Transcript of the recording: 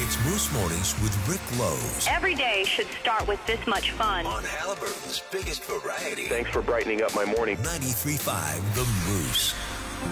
It's Moose Mornings with Rick Lowe's. Every day should start with this much fun. On Halliburton's biggest variety. Thanks for brightening up my morning. 93.5 The Moose.